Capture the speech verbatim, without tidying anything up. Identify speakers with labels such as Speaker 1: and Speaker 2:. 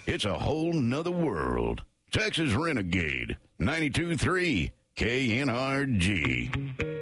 Speaker 1: It's a whole nother world. Texas Renegade, ninety-two point three K N R G.